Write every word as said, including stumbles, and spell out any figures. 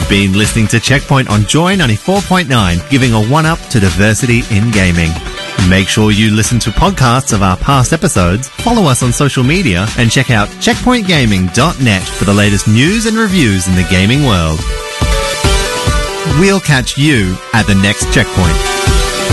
You've been listening to Checkpoint on Joy ninety-four point nine, giving a one-up to diversity in gaming. Make sure you listen to podcasts of our past episodes, follow us on social media, and check out checkpoint gaming dot net for the latest news and reviews in the gaming world. We'll catch you at the next checkpoint.